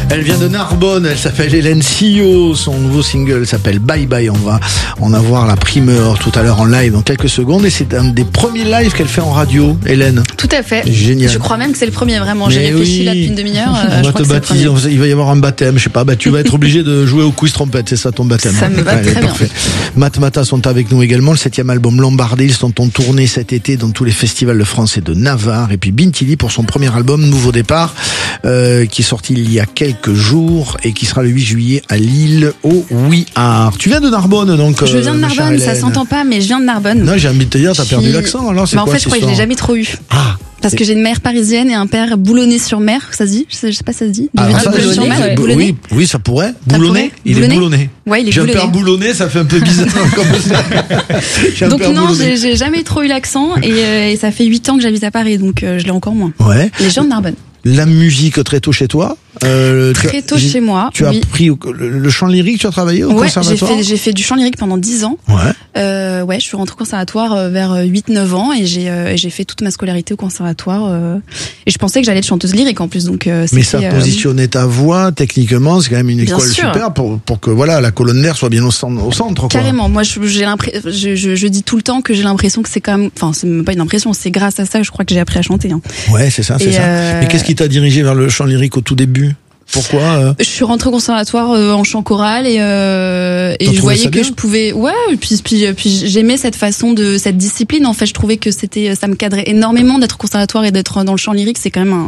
Elle vient de Narbonne, elle s'appelle Hélène Sillot, son nouveau single s'appelle Bye Bye. On va en avoir la primeur tout à l'heure en live dans quelques secondes et c'est un des premiers lives qu'elle fait en radio, Hélène. Tout à fait. Génial. Je crois même que c'est le premier, vraiment. J'ai réfléchi là depuis une demi-heure. On va te baptiser, il va y avoir un baptême, je sais pas, tu vas être obligé de jouer au quiz trompette, c'est ça ton baptême. Ça me va très parfait. bien. Mata sont avec nous également, le 7e album Lombardé, ils sont en tournée cet été dans tous les festivals de France et de Navarre. Et puis Bintili pour son premier album Nouveau Départ, qui est sorti il y a quelques jours et qui sera le 8 juillet à Lille au Oui Art. Tu viens de Narbonne donc? Je viens de Narbonne, ça s'entend pas, mais je viens de Narbonne. Non, j'ai envie de te dire, t'as perdu l'accent alors, c'est en quoi fait, je crois que je l'ai jamais trop eu. Ah. Parce que j'ai une mère parisienne et un père boulonnais-sur-mer, ça se dit? Je sais pas si ça se dit. Boulonnais, Boulonnais. Oui, ça pourrait. Boulonnais. Il est boulonnais. Ouais, il est j'ai boulonnais. J'ai un père boulonnais, ça fait un peu bizarre comme ça. Donc non, j'ai jamais trop eu l'accent et ça fait 8 ans que j'habite à Paris, donc je l'ai encore moins. Ouais. Les gens de Narbonne. La musique très tôt chez toi? Très tôt chez moi. Tu as appris le chant lyrique, tu as travaillé au conservatoire? J'ai fait du chant lyrique pendant 10 ans. Ouais. Je suis rentrée au conservatoire vers 8-9 ans et j'ai fait toute ma scolarité au conservatoire. Et je pensais que j'allais être chanteuse lyrique en plus. Donc, mais ça positionnait ta voix techniquement, c'est quand même une école super pour que voilà la colonne d'air soit bien au centre. Quoi. Carrément. Moi, je dis tout le temps que j'ai l'impression que c'est quand même, enfin, c'est même pas une impression, c'est grâce à ça que je crois que j'ai appris à chanter. Hein. Ouais, c'est ça. Mais qu'est-ce qui t'a dirigé vers le chant lyrique au tout début? Pourquoi Je suis rentrée au conservatoire en chant choral et je voyais que je pouvais et puis j'aimais cette façon de cette discipline en fait, je trouvais que ça me cadrait énormément d'être au conservatoire et d'être dans le chant lyrique, c'est quand même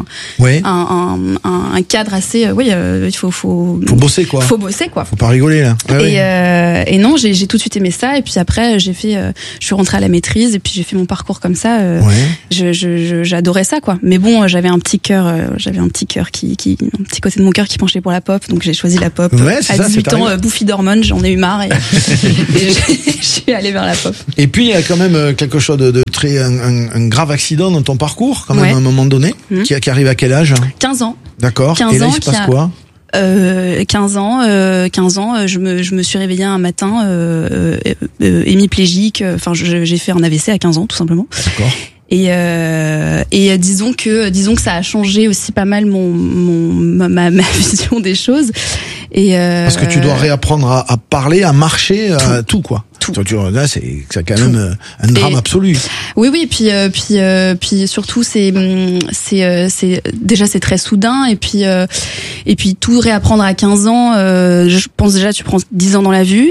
un cadre assez il faut bosser quoi. Faut bosser quoi. Faut pas rigoler là. Et non, j'ai tout de suite aimé ça et puis après je suis rentrée à la maîtrise et puis j'ai fait mon parcours comme ça j'adorais ça quoi. Mais bon, j'avais un petit cœur un petit côté de mon cœur qui penchait pour la pop, donc j'ai choisi la pop. À 18 ans, bouffie d'hormones, j'en ai eu marre et je suis allée vers la pop. Et puis il y a quand même quelque chose de très un grave accident dans ton parcours quand même à un moment donné qui arrive à quel âge? 15 ans. D'accord. 15 et là ans, il se passe quoi? 15 ans, je me suis réveillée un matin hémiplégique, enfin j'ai fait un AVC à 15 ans tout simplement. D'accord. Et disons que ça a changé aussi pas mal ma vision des choses. Parce que tu dois réapprendre à parler, à marcher, à tout quoi. Tout. Là, c'est quand même un drame absolu. Oui, puis surtout c'est déjà c'est très soudain et puis tout réapprendre à 15 ans, je pense déjà tu prends 10 ans dans la vue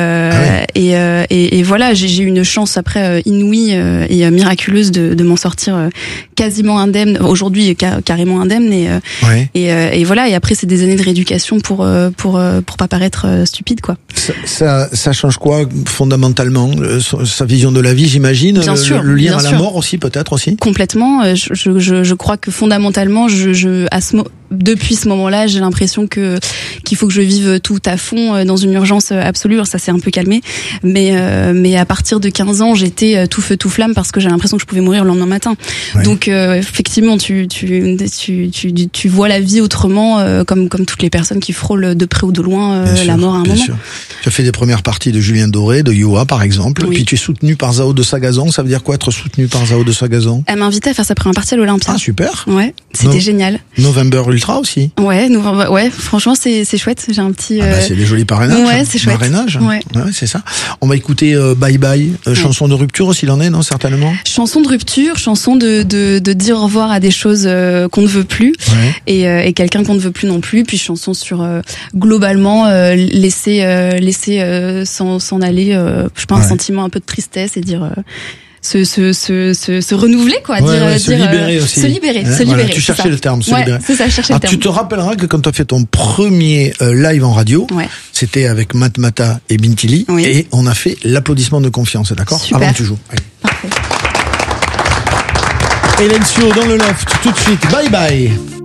et voilà, j'ai eu une chance après inouïe et miraculeuse de m'en sortir quasiment indemne, aujourd'hui carrément indemne et voilà, et après c'est des années de rééducation pour pas paraître stupide quoi. Ça change quoi fondamentalement sa vision de la vie, j'imagine. Bien sûr, le lien à la mort aussi peut-être aussi. Complètement. Je crois que fondamentalement depuis ce moment-là, j'ai l'impression qu'il faut que je vive tout à fond dans une urgence absolue. Alors ça s'est un peu calmé, mais à partir de 15 ans, j'étais tout feu tout flamme parce que j'ai l'impression que je pouvais mourir le lendemain matin. Ouais. Donc effectivement, tu vois la vie autrement, comme toutes les personnes qui frôlent de près ou de loin la mort à un moment. Sûr. Tu as fait des premières parties de Julien Doré, de Yoa par exemple, puis tu es soutenu par Zao de Sagazan. Ça veut dire quoi être soutenu par Zao de Sagazan? Elle m'a invité à faire sa première partie à l'Olympia. Ah super. Ouais, c'était génial. November Ultra aussi. Ouais, franchement c'est chouette. J'ai un petit. C'est des jolis parrainages. Ouais, c'est chouette. Parrainage. Ouais, c'est ça. On va écouter Bye Bye, chanson de rupture aussi, il en est, non, certainement. Chanson de rupture, chanson de dire au revoir à des choses qu'on ne veut plus et quelqu'un qu'on ne veut plus non plus. Puis chanson sur globalement laisser s'en aller. Je sais pas, un sentiment un peu de tristesse et dire. Se renouveler quoi, se libérer aussi. Se libérer. Voilà, tu cherchais le terme, se libérer. C'est ça, chercher le terme. Tu te rappelleras que quand tu as fait ton premier live en radio, c'était avec Mata et Bintili et on a fait l'applaudissement de confiance, d'accord? Super. Avant que tu joues. Allez. Parfait. Hélène Sillot dans le loft tout de suite. Bye bye.